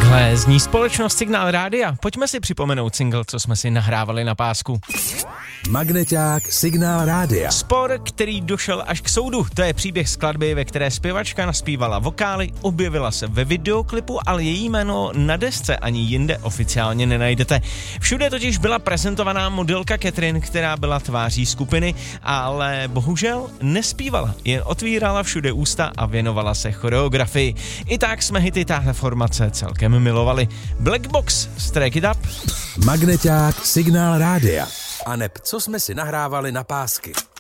Takhle zní společnost Signál Rádia. Pojďme si připomenout single, co jsme si nahrávali na pásku. Magneťák Signál Rádia. Spor, který došel až k soudu. To je příběh skladby, ve které zpěvačka naspívala vokály, objevila se ve videoklipu, ale její jméno na desce ani jinde oficiálně nenajdete. Všude totiž byla prezentovaná modelka Catherine, která byla tváří skupiny, ale bohužel nespívala. Jen otvírala všude ústa a věnovala se choreografii. I tak jsme hity táhle formace celkem milovali. Black Box, Strike It Up. Magneťák Signál Rádia. A neb, co jsme si nahrávali na pásky.